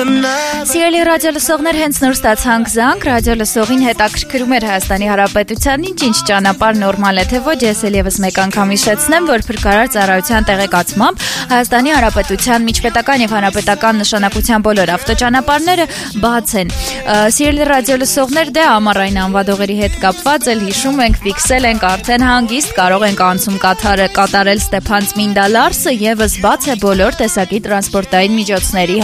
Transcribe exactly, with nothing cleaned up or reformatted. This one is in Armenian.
Սիրելի ռադիո լսողներ, հենց նոր ստացանք զանգ, ռադիո լսողին հետաքրքրում էր Հայաստանի Հանրապետության ինչ-ինչ ճանապարհ նորմալ է թե ոչ, ես էլ եւս մեկ անգամ հիշեցնեմ, որ փրկարար ծառայության տեղեկացմամբ Հայաստանի Հանրապետության միջպետական եւ հանրապետական նշանակության բոլոր ավտոճանապարհները բաց են։ Սիրելի ռադիո լսողներ, դե ամառային անվադողերի հետ կապված էլ հիշում ենք, ֆիքսել ենք արդեն հանգիստ կարող ենք անցում կատարել Ստեփանցմինդա Լարսը եւս բաց է բոլոր տեսակի տրանսպորտային միջոցների